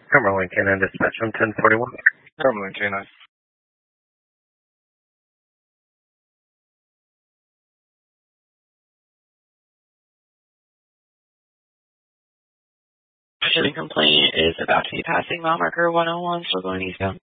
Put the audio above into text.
Cumberland Canine Dispatch on 1041. Cumberland Canine. Shooting complaint is about to be passing mile marker 101, so going eastbound.